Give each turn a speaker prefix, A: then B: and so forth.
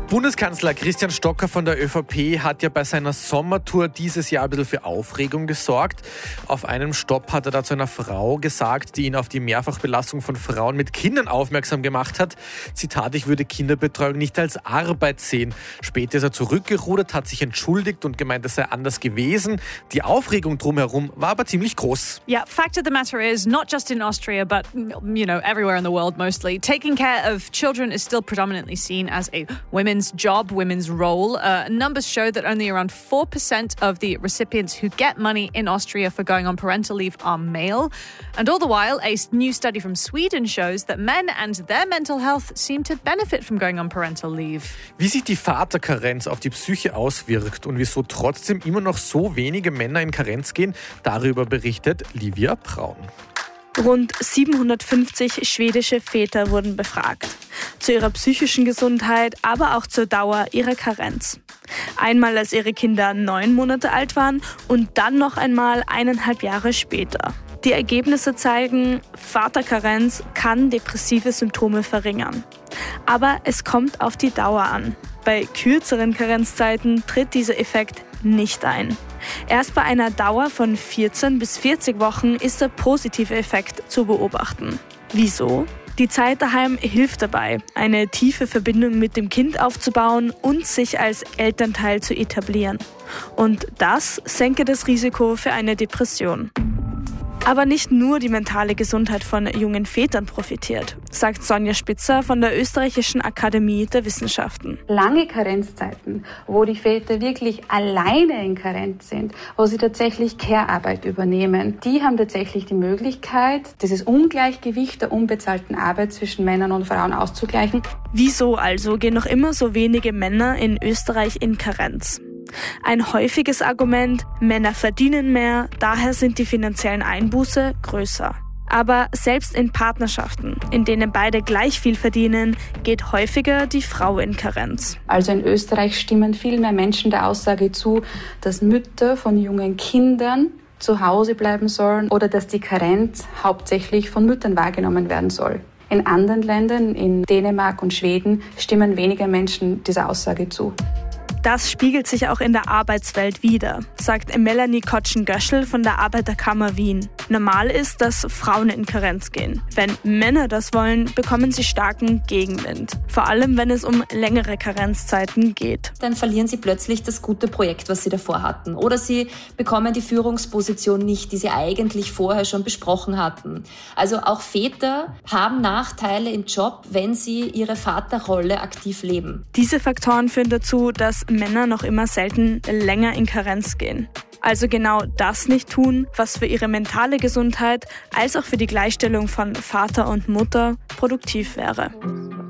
A: Bundeskanzler Christian Stocker von der ÖVP hat ja bei seiner Sommertour dieses Jahr ein bisschen für Aufregung gesorgt. Auf einem Stopp hat er da zu einer Frau gesagt, die ihn auf die Mehrfachbelastung von Frauen mit Kindern aufmerksam gemacht hat. Zitat: Ich würde Kinderbetreuung nicht als Arbeit sehen. Später ist er zurückgerudert, hat sich entschuldigt und gemeint, es sei anders gewesen. Die Aufregung drumherum war aber ziemlich groß.
B: Yeah, fact of the matter is, not just in Austria, but, everywhere in the world mostly, taking care of children is still predominantly seen as a women's job, women's role. Numbers show that only around 4% of the recipients who get money in Austria for going on parental leave are male. And all the while, a new study from Sweden shows that men and their mental health seem to benefit from going on parental leave.
A: Wie sich die Vaterkarenz auf die Psyche auswirkt und wieso trotzdem immer noch so wenige Männer in Karenz gehen, darüber berichtet Livia Braun.
C: Rund 750 schwedische Väter wurden befragt. Zu ihrer psychischen Gesundheit, aber auch zur Dauer ihrer Karenz. Einmal, als ihre Kinder 9 Monate alt waren und dann noch einmal 1,5 Jahre später. Die Ergebnisse zeigen, Vaterkarenz kann depressive Symptome verringern. Aber es kommt auf die Dauer an. Bei kürzeren Karenzzeiten tritt dieser Effekt nicht ein. Erst bei einer Dauer von 14 bis 40 Wochen ist der positive Effekt zu beobachten. Wieso? Die Zeit daheim hilft dabei, eine tiefe Verbindung mit dem Kind aufzubauen und sich als Elternteil zu etablieren. Und das senke das Risiko für eine Depression. Aber nicht nur die mentale Gesundheit von jungen Vätern profitiert, sagt Sonja Spitzer von der Österreichischen Akademie der Wissenschaften.
D: Lange Karenzzeiten, wo die Väter wirklich alleine in Karenz sind, wo sie tatsächlich Care-Arbeit übernehmen, die haben tatsächlich die Möglichkeit, dieses Ungleichgewicht der unbezahlten Arbeit zwischen Männern und Frauen auszugleichen.
C: Wieso also gehen noch immer so wenige Männer in Österreich in Karenz? Ein häufiges Argument: Männer verdienen mehr, daher sind die finanziellen Einbuße größer. Aber selbst in Partnerschaften, in denen beide gleich viel verdienen, geht häufiger die Frau in Karenz.
D: Also in Österreich stimmen viel mehr Menschen der Aussage zu, dass Mütter von jungen Kindern zu Hause bleiben sollen oder dass die Karenz hauptsächlich von Müttern wahrgenommen werden soll. In anderen Ländern, in Dänemark und Schweden, stimmen weniger Menschen dieser Aussage zu.
C: Das spiegelt sich auch in der Arbeitswelt wider, sagt Melanie Kotschen-Göschel von der Arbeiterkammer Wien. Normal ist, dass Frauen in Karenz gehen. Wenn Männer das wollen, bekommen sie starken Gegenwind. Vor allem, wenn es um längere Karenzzeiten geht.
E: Dann verlieren sie plötzlich das gute Projekt, was sie davor hatten. Oder sie bekommen die Führungsposition nicht, die sie eigentlich vorher schon besprochen hatten. Also auch Väter haben Nachteile im Job, wenn sie ihre Vaterrolle aktiv leben.
C: Diese Faktoren führen dazu, dass Männer noch immer selten länger in Karenz gehen. Also genau das nicht tun, was für ihre mentale Gesundheit als auch für die Gleichstellung von Vater und Mutter produktiv wäre.